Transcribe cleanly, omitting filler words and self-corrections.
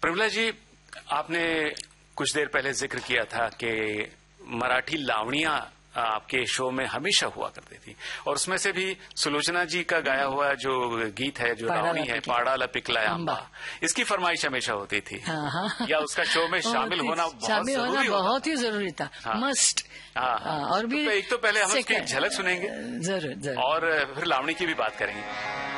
प्रमिला जी, आपने कुछ देर पहले जिक्र किया था कि मराठी लावणियां आपके शो में हमेशा हुआ करती थी, और उसमें से भी सुलोचना जी का गाया हुआ जो गीत है, जो लावणी है, पाड़ा लपिकला आंबा, इसकी फरमाइश हमेशा होती थी। या उसका शो में शामिल होना बहुत ही जरूरी था। मस्ट। और भी एक तो पहले हम उसकी झलक सुनेंगे जरूर, और फिर लावणी की भी बात करेंगे।